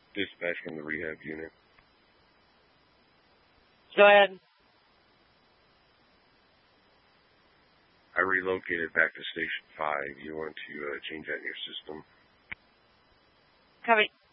Dispatch from the rehab unit. Go ahead. I relocated back to Station 5. You want to change that in your system? Copy.